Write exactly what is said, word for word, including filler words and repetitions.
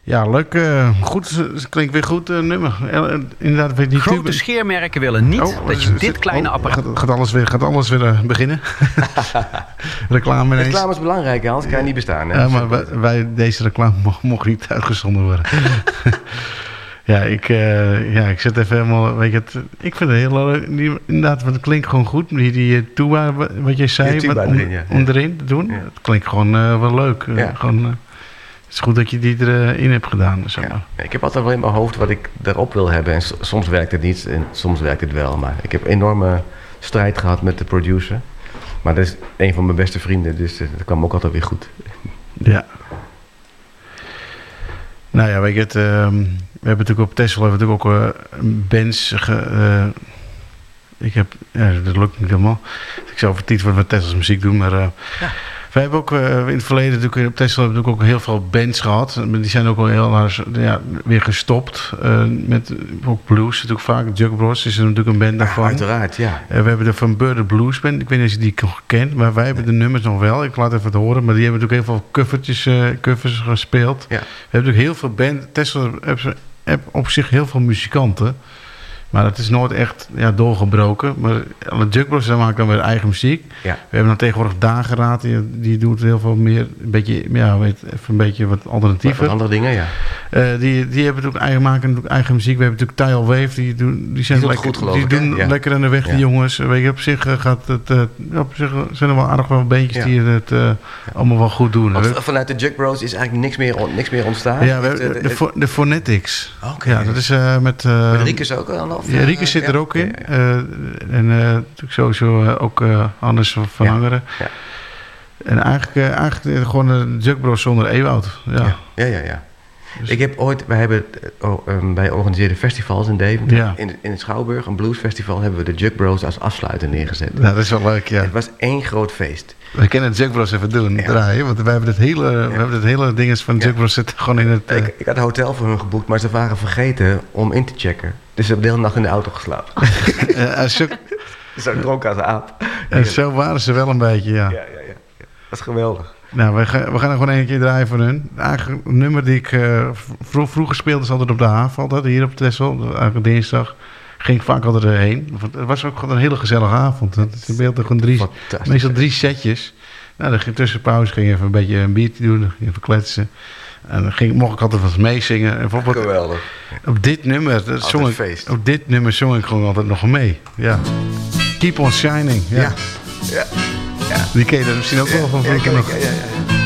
Ja, leuk. Uh, goed, het klinkt weer goed uh, nummer. Uh, inderdaad, weet die Grote tube... scheermerken willen niet oh, dat je dit dit kleine oh, apparaat... Gaat, gaat alles weer, gaat alles weer uh, beginnen? Reclame ineens. Reclame is belangrijk, anders kan je niet bestaan. Hè? Ja, maar wij, wij, deze reclame mocht niet uitgezonden worden. ja, ik, uh, ja, ik zet even helemaal... Weet je, het, ik vind het heel leuk. Die, inderdaad, het klinkt gewoon goed. Die, die tuba, wat jij zei, tuba wat, om, erin, ja. om erin te doen. Ja. Het klinkt gewoon uh, wel leuk. Uh, ja. gewoon, uh, het is goed dat je die erin hebt gedaan. Zeg maar. Ja. Ik heb altijd wel in mijn hoofd wat ik erop wil hebben. En soms werkt het niet en soms werkt het wel. Maar ik heb een enorme strijd gehad met de producer. Maar dat is een van mijn beste vrienden. Dus dat kwam ook altijd weer goed. Ja. Nou ja, weet je het... Uh, we hebben natuurlijk op Texel hebben we natuurlijk ook uh, bands... Ge, uh, ik heb... Ja, dat lukt niet helemaal. Ik zou vertitelen wat Texels muziek doen, maar... Uh, ja. We hebben ook uh, in het verleden natuurlijk op Texel hebben we ook heel veel bands gehad. Die zijn ook al heel ja, weer gestopt. Uh, met ook blues natuurlijk vaak. Jug Bros is er natuurlijk een band daarvan. Ja, uiteraard, ja. Uh, we hebben de Van Beurden Blues Band. Ik weet niet of je die kent, maar wij hebben nee. de nummers nog wel. Ik laat even het horen. Maar die hebben natuurlijk heel veel covertjes, uh, covers gespeeld. Ja. We hebben natuurlijk heel veel bands. Texel heeft op zich heel veel muzikanten. Maar dat is nooit echt ja, doorgebroken. Maar alle Jug Bros maken dan weer eigen muziek. Ja. We hebben dan tegenwoordig Dageraad. Die, die doet heel veel meer. Een beetje, ja, weet, even een beetje wat alternatiever. Wat andere dingen, ja. Uh, die, die hebben natuurlijk eigen, maken natuurlijk eigen muziek. We hebben natuurlijk Tile Wave. Die, doen, die zijn die lekker, goed, geloof die ik, doen ja. lekker aan de weg, ja. die jongens. Weet je, op zich uh, gaat het. Uh, op zich zijn er wel aardig wel beentjes ja. die het uh, ja. allemaal wel goed doen. Want vanuit de Jug Bros is eigenlijk niks meer, niks meer ontstaan. Ja, we hebben de, de, de, de Phonetics. Okay. Ja, dat is uh, met. Uh, met Riekes ook al? Of, ja, Riekes zit ja. er ook in. Ja, ja. Uh, en uh, natuurlijk sowieso uh, ook uh, Anders van Hangeren. Ja. Ja. En eigenlijk, uh, eigenlijk uh, gewoon een Jug Bros zonder Ewout. Ja, ja, ja. ja, ja. Dus ik heb ooit, wij hebben, oh, um, wij organiseerden festivals in Deventer. Ja. In, in het Schouwburg, een bluesfestival, hebben we de Jug Bros als afsluiter neergezet. Nou, dat is wel leuk, ja. Het was één groot feest. We kunnen de Jug Bros even doen, ja. draaien. Want we hebben het hele, ja. we hebben het hele ding van Jug Bros zitten gewoon in het... Uh... Ik, ik had een hotel voor hun geboekt, maar ze waren vergeten om in te checken. Dus ze hebben de hele nacht in de auto geslapen. uh, zo... Zo dronken als een aap. En zo waren ze wel een beetje, ja. Ja, ja, ja. Dat is geweldig. Nou, we gaan, we gaan er gewoon een keer draaien voor hun. Eigenlijk een nummer die ik uh, vro- vroeger speelde, is altijd op de haven, altijd hier op Texel. Eigenlijk dinsdag ging ik vaak altijd erheen. Het was ook gewoon een hele gezellige avond. Het speelde gewoon drie, meestal drie setjes. Nou, dan ging tussen pauze ging je even een beetje een biertje doen, even kletsen. En dan ging, mocht ik altijd wat meezingen. En geweldig. Op dit nummer, dat zong ik, op dit nummer zong ik gewoon altijd nog mee. Ja. Keep on Shining. Ja. Ja. Ja. Ja. Die ken je er misschien ook wel van. Ja, ja, ja, ja, ja.